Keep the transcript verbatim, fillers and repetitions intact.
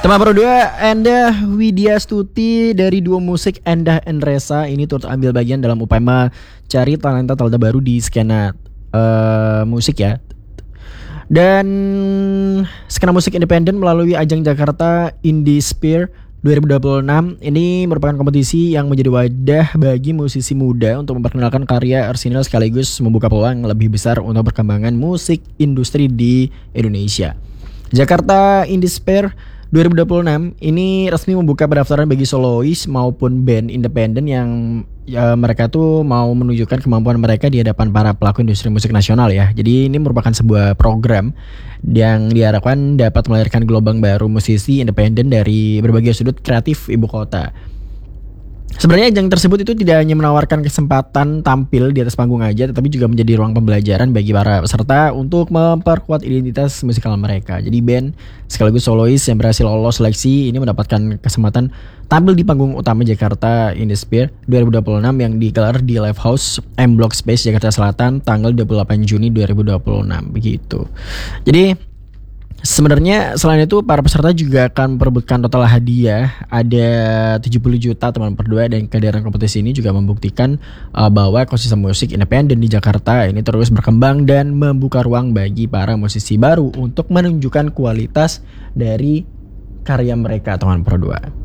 Teman Pro dua, Endah Widya Stuti dari duo musik Endah Endresa ini turut ambil bagian dalam upaya mencari talenta-talenta baru di skena uh, musik ya. Dan skena musik independen melalui ajang Jakarta Indie Sphere dua ribu dua puluh enam ini merupakan kompetisi yang menjadi wadah bagi musisi muda untuk memperkenalkan karya orisinal sekaligus membuka peluang lebih besar untuk perkembangan musik industri di Indonesia. Jakarta Indie Sphere dua ribu dua puluh enam ini resmi membuka pendaftaran bagi solois maupun band independen yang ya, mereka tuh mau menunjukkan kemampuan mereka di hadapan para pelaku industri musik nasional ya. Jadi ini merupakan sebuah program yang diharapkan dapat melahirkan gelombang baru musisi independen dari berbagai sudut kreatif ibu kota. Sebenarnya ajang tersebut itu tidak hanya menawarkan kesempatan tampil di atas panggung aja, tetapi juga menjadi ruang pembelajaran bagi para peserta untuk memperkuat identitas musikal mereka. Jadi band sekaligus solois yang berhasil lolos seleksi ini mendapatkan kesempatan tampil di panggung utama Jakarta Indie Sphere dua ribu dua puluh enam yang digelar di Live House M Block Space Jakarta Selatan tanggal dua puluh delapan Juni dua ribu dua puluh enam begitu. Jadi sebenarnya selain itu para peserta juga akan memperebutkan total hadiah ada tujuh puluh juta teman berdua, dan kehadiran kompetisi ini juga membuktikan uh, bahwa ekosistem musik independen di Jakarta ini terus berkembang dan membuka ruang bagi para musisi baru untuk menunjukkan kualitas dari karya mereka teman berdua.